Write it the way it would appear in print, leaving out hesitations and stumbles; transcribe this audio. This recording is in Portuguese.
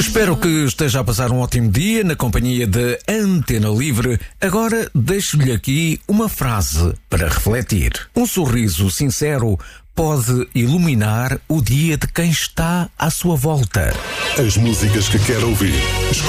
Espero que esteja a passar um ótimo dia na companhia de Antena Livre. Agora deixo-lhe aqui uma frase para refletir. Um sorriso sincero pode iluminar o dia de quem está à sua volta. As músicas que quer ouvir.